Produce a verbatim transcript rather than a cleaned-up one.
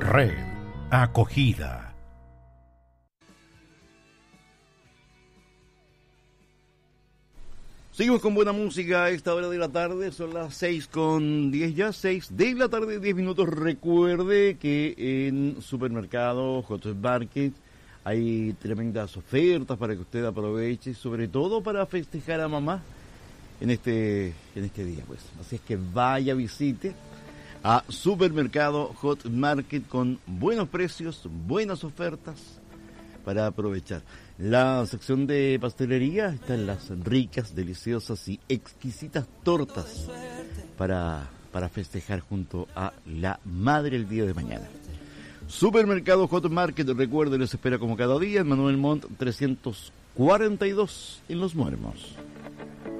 Red. Acogida. Seguimos con buena música a esta hora de la tarde, son las seis con diez ya, seis de la tarde, diez minutos. Recuerde que en Supermercado Hot Market hay tremendas ofertas para que usted aproveche, sobre todo para festejar a mamá en este, en este día, pues. Así es que vaya, visite a Supermercado Hot Market con buenos precios, buenas ofertas para aprovechar. La sección de pastelería están las ricas, deliciosas y exquisitas tortas para, para festejar junto a la madre el día de mañana. Supermercado Hot Market, recuerde, les espera como cada día en Manuel Montt trescientos cuarenta y dos en Los Muermos.